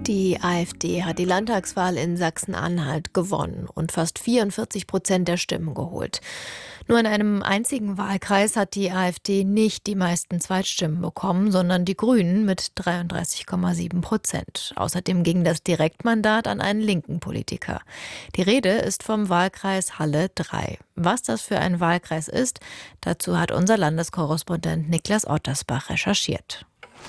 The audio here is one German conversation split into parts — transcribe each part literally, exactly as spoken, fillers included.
Die AfD hat die Landtagswahl in Sachsen-Anhalt gewonnen und fast vierundvierzig Prozent der Stimmen geholt. Nur in einem einzigen Wahlkreis hat die AfD nicht die meisten Zweitstimmen bekommen, sondern die Grünen mit dreiunddreißig Komma sieben Prozent. Außerdem ging das Direktmandat an einen linken Politiker. Die Rede ist vom Wahlkreis Halle drei. Was das für ein Wahlkreis ist, dazu hat unser Landeskorrespondent Niklas Ottersbach recherchiert.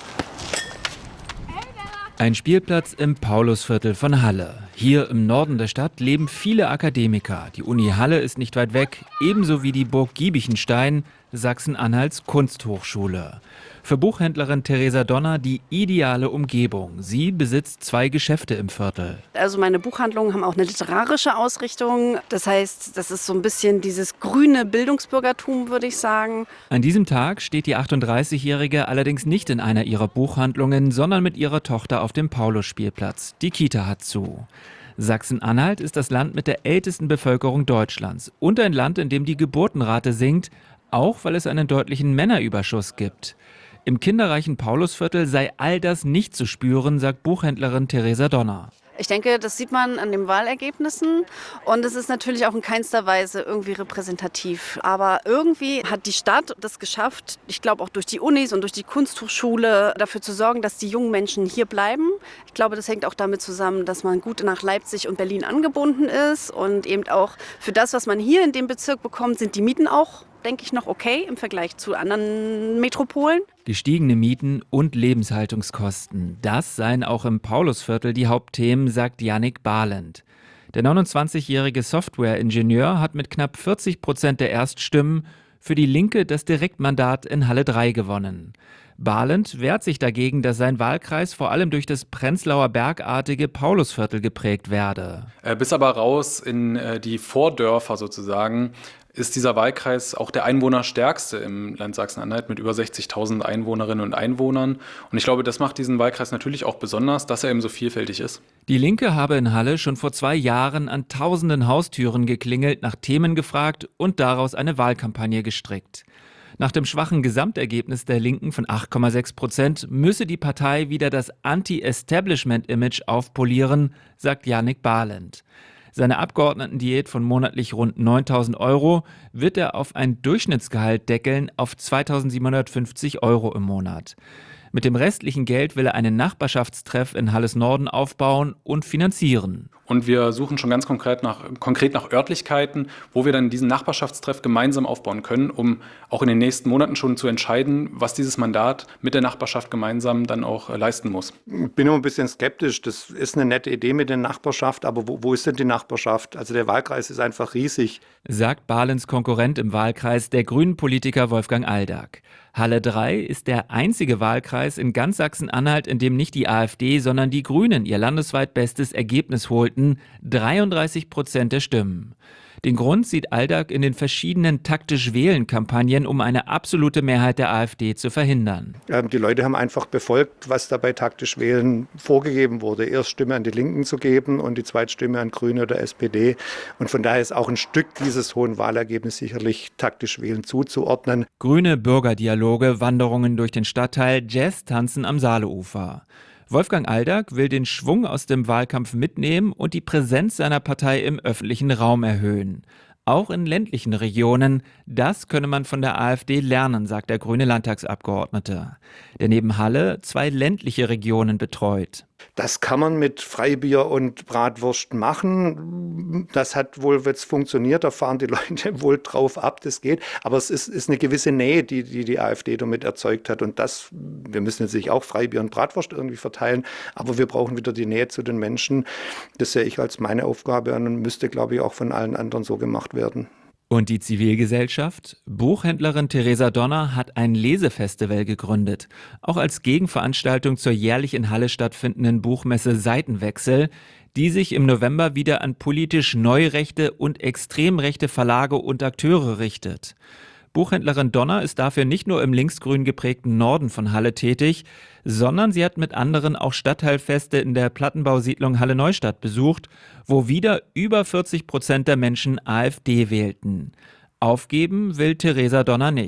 Ein Spielplatz im Paulusviertel von Halle. Hier im Norden der Stadt leben viele Akademiker. Die Uni Halle ist nicht weit weg, ebenso wie die Burg Giebichenstein, Sachsen-Anhalts Kunsthochschule. Für Buchhändlerin Theresa Donner die ideale Umgebung. Sie besitzt zwei Geschäfte im Viertel. Also meine Buchhandlungen haben auch eine literarische Ausrichtung. Das heißt, das ist so ein bisschen dieses grüne Bildungsbürgertum, würde ich sagen. An diesem Tag steht die achtunddreißigjährige allerdings nicht in einer ihrer Buchhandlungen, sondern mit ihrer Tochter auf dem Paulusspielplatz. Die Kita hat zu. Sachsen-Anhalt ist das Land mit der ältesten Bevölkerung Deutschlands und ein Land, in dem die Geburtenrate sinkt, auch weil es einen deutlichen Männerüberschuss gibt. Im kinderreichen Paulusviertel sei all das nicht zu spüren, sagt Buchhändlerin Theresa Donner. Ich denke, das sieht man an den Wahlergebnissen und es ist natürlich auch in keinster Weise irgendwie repräsentativ. Aber irgendwie hat die Stadt das geschafft, ich glaube auch durch die Unis und durch die Kunsthochschule, dafür zu sorgen, dass die jungen Menschen hier bleiben. Ich glaube, das hängt auch damit zusammen, dass man gut nach Leipzig und Berlin angebunden ist und eben auch für das, was man hier in dem Bezirk bekommt, sind die Mieten auch, denke ich, noch okay im Vergleich zu anderen Metropolen. Gestiegene Mieten und Lebenshaltungskosten, das seien auch im Paulusviertel die Hauptthemen, sagt Jannik Balent. Der neunundzwanzigjährige Softwareingenieur hat mit knapp vierzig Prozent der Erststimmen für die Linke das Direktmandat in Halle drei gewonnen. Balent wehrt sich dagegen, dass sein Wahlkreis vor allem durch das Prenzlauer Bergartige Paulusviertel geprägt werde. Bis aber raus in die Vordörfer sozusagen ist dieser Wahlkreis auch der einwohnerstärkste im Land Sachsen-Anhalt mit über sechzigtausend Einwohnerinnen und Einwohnern. Und ich glaube, das macht diesen Wahlkreis natürlich auch besonders, dass er eben so vielfältig ist. Die Linke habe in Halle schon vor zwei Jahren an tausenden Haustüren geklingelt, nach Themen gefragt und daraus eine Wahlkampagne gestrickt. Nach dem schwachen Gesamtergebnis der Linken von acht Komma sechs Prozent müsse die Partei wieder das Anti-Establishment-Image aufpolieren, sagt Jannik Balent. Seine Abgeordnetendiät von monatlich rund neuntausend Euro wird er auf ein Durchschnittsgehalt deckeln auf zweitausendsiebenhundertfünfzig Euro im Monat. Mit dem restlichen Geld will er einen Nachbarschaftstreff in Halles Norden aufbauen und finanzieren. Und wir suchen schon ganz konkret nach, konkret nach Örtlichkeiten, wo wir dann diesen Nachbarschaftstreff gemeinsam aufbauen können, um auch in den nächsten Monaten schon zu entscheiden, was dieses Mandat mit der Nachbarschaft gemeinsam dann auch äh, leisten muss. Ich bin immer ein bisschen skeptisch. Das ist eine nette Idee mit der Nachbarschaft, aber wo, wo ist denn die Nachbarschaft? Also der Wahlkreis ist einfach riesig. Sagt Balens Konkurrent im Wahlkreis, der Grünen-Politiker Wolfgang Aldag. Halle drei ist der einzige Wahlkreis in ganz Sachsen-Anhalt, in dem nicht die AfD, sondern die Grünen ihr landesweit bestes Ergebnis holten, dreiunddreißig Prozent der Stimmen. Den Grund sieht Aldag in den verschiedenen taktisch-wählen-Kampagnen, um eine absolute Mehrheit der AfD zu verhindern. Die Leute haben einfach befolgt, was da bei taktisch Wählen vorgegeben wurde. Erst Stimme an die Linken zu geben und die Zweitstimme an Grüne oder S P D. Und von daher ist auch ein Stück dieses hohen Wahlergebnisses sicherlich taktisch Wählen zuzuordnen. Grüne Bürgerdialoge, Wanderungen durch den Stadtteil, Jazz-Tanzen am Saaleufer. Wolfgang Aldag will den Schwung aus dem Wahlkampf mitnehmen und die Präsenz seiner Partei im öffentlichen Raum erhöhen. Auch in ländlichen Regionen, das könne man von der AfD lernen, sagt der grüne Landtagsabgeordnete, der neben Halle zwei ländliche Regionen betreut. Das kann man mit Freibier und Bratwurst machen. Das hat wohl jetzt funktioniert, da fahren die Leute wohl drauf ab, das geht. Aber es ist, ist eine gewisse Nähe, die, die die AfD damit erzeugt hat. Und das, wir müssen natürlich auch Freibier und Bratwurst irgendwie verteilen, aber wir brauchen wieder die Nähe zu den Menschen. Das sehe ich als meine Aufgabe an und müsste, glaube ich, auch von allen anderen so gemacht werden. Und die Zivilgesellschaft? Buchhändlerin Theresa Donner hat ein Lesefestival gegründet. Auch als Gegenveranstaltung zur jährlich in Halle stattfindenden Buchmesse Seitenwechsel, die sich im November wieder an politisch neurechte und extrem rechte Verlage und Akteure richtet. Buchhändlerin Donner ist dafür nicht nur im linksgrün geprägten Norden von Halle tätig, sondern sie hat mit anderen auch Stadtteilfeste in der Plattenbausiedlung Halle-Neustadt besucht, wo wieder über vierzig Prozent der Menschen AfD wählten. Aufgeben will Theresa Donner nicht.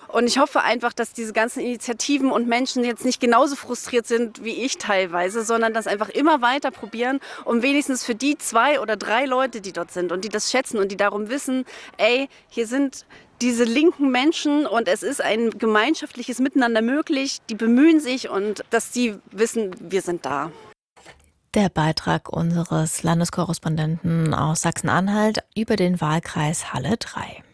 Und ich hoffe einfach, dass diese ganzen Initiativen und Menschen jetzt nicht genauso frustriert sind wie ich teilweise, sondern das einfach immer weiter probieren, um wenigstens für die zwei oder drei Leute, die dort sind und die das schätzen und die darum wissen, ey, hier sind diese linken Menschen und es ist ein gemeinschaftliches Miteinander möglich, die bemühen sich und dass die wissen, wir sind da. Der Beitrag unseres Landeskorrespondenten aus Sachsen-Anhalt über den Wahlkreis Halle drei.